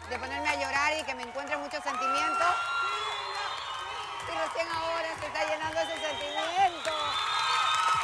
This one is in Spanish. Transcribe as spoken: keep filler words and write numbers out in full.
de ponerme a llorar y que me encuentre muchos sentimientos.